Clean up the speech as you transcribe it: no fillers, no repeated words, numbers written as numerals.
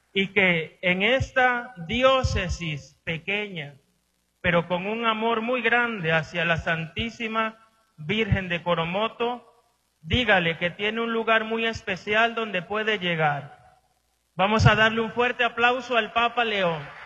y que en esta diócesis pequeña, pero con un amor muy grande hacia la Santísima Virgen de Coromoto, dígale que tiene un lugar muy especial donde puede llegar. Vamos a darle un fuerte aplauso al Papa León.